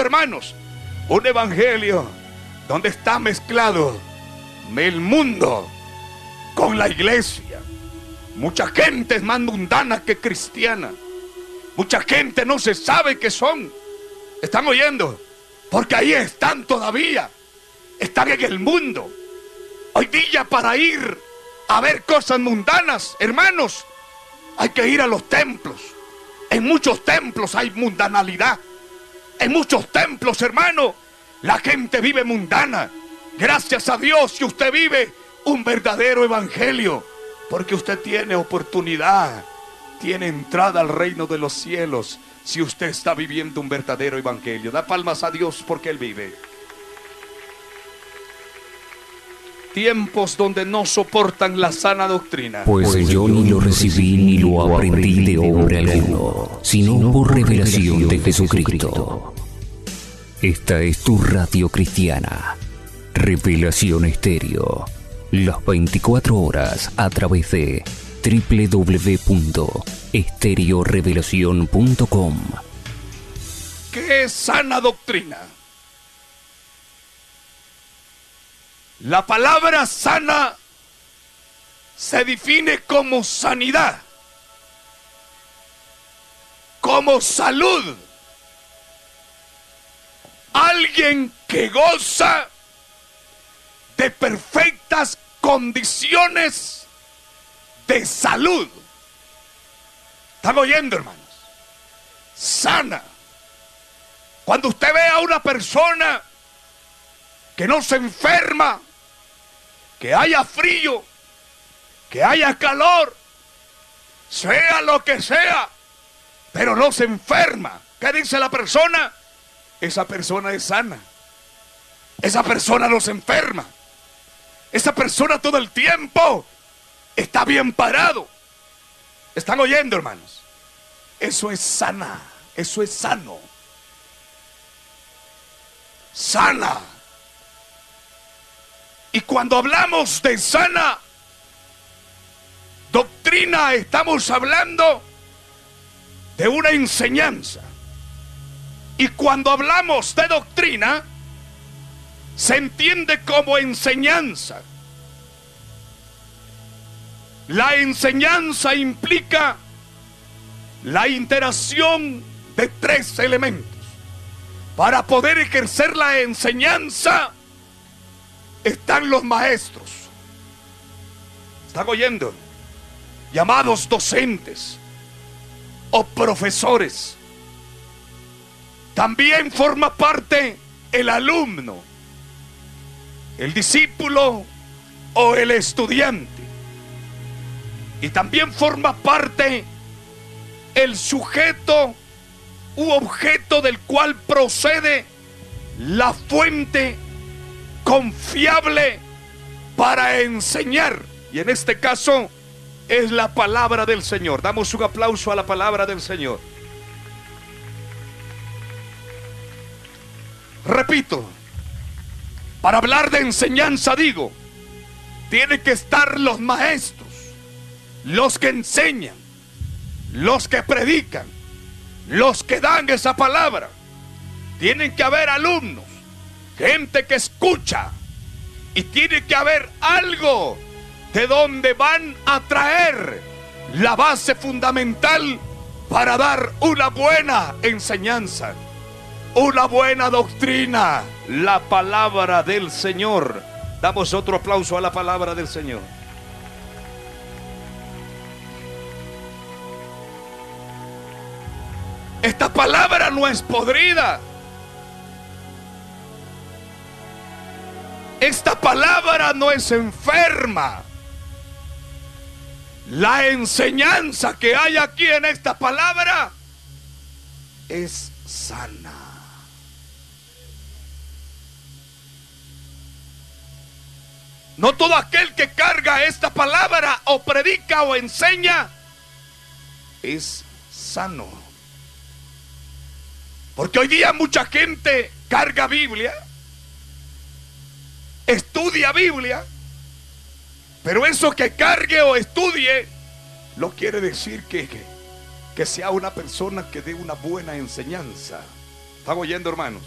hermanos, un evangelio donde está mezclado el mundo con la iglesia. Mucha gente es más mundana que cristiana. Mucha gente no se sabe qué son. ¿Están oyendo? Porque ahí están todavía. Están en el mundo. Hoy día, para ir a ver cosas mundanas, hermanos, hay que ir a los templos. En muchos templos hay mundanalidad. En muchos templos, hermano, la gente vive mundana. Gracias a Dios que usted vive un verdadero evangelio, porque usted tiene oportunidad, tiene entrada al reino de los cielos, si usted está viviendo un verdadero evangelio. Da palmas a Dios porque Él vive. Tiempos donde no soportan la sana doctrina. Pues yo ni lo recibí ni lo aprendí de hombre alguno, sino por revelación de Jesucristo. Esta es tu radio cristiana, Revelación Estéreo, las 24 horas a través de www.estereorevelacion.com. ¿Qué es sana doctrina? La palabra sana se define como sanidad, como salud. Alguien que goza de perfectas condiciones de salud. ¿Están oyendo, hermanos? Sana. Cuando usted ve a una persona que no se enferma, que haya frío, que haya calor, sea lo que sea, pero no se enferma, ¿qué dice la persona? Esa persona es sana. Esa persona no se enferma. Esa persona todo el tiempo está bien parado. ¿Están oyendo, hermanos? Eso es sana. Eso es sano. Sana. Y cuando hablamos de sana doctrina, estamos hablando de una enseñanza. Y cuando hablamos de doctrina, se entiende como enseñanza. La enseñanza implica la interacción de tres elementos. Para poder ejercer la enseñanza, están los maestros. ¿Están oyendo? Llamados docentes o profesores. También forma parte el alumno, el discípulo o el estudiante. Y también forma parte el sujeto u objeto del cual procede la fuente confiable para enseñar. Y en este caso es la palabra del Señor. Damos un aplauso a la palabra del Señor. Repito, para hablar de enseñanza digo, tienen que estar los maestros, los que enseñan, los que predican, los que dan esa palabra. Tienen que haber alumnos, gente que escucha, y tiene que haber algo de donde van a traer la base fundamental para dar una buena enseñanza, una buena doctrina, la palabra del Señor. Damos otro aplauso a la palabra del Señor. Esta palabra no es podrida. Esta palabra no es enferma. La enseñanza que hay aquí en esta palabra es sana. No todo aquel que carga esta palabra o predica o enseña es sano. Porque hoy día mucha gente carga Biblia, estudia Biblia, pero eso que cargue o estudie no quiere decir que sea una persona que dé una buena enseñanza. ¿Están oyendo, hermanos?